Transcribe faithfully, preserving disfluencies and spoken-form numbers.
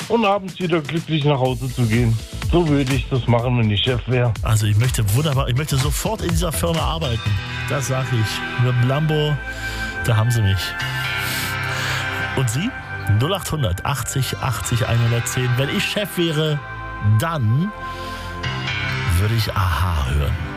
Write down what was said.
und abends wieder glücklich nach Hause zu gehen. So würde ich das machen, wenn ich Chef wäre. Also ich möchte wunderbar, ich möchte sofort in dieser Firma arbeiten. Das sage ich. Mit dem Lambo, da haben sie mich. Und Sie? null acht hundert achtzig achtzig hundertzehn. Wenn ich Chef wäre, dann würde ich Aha hören.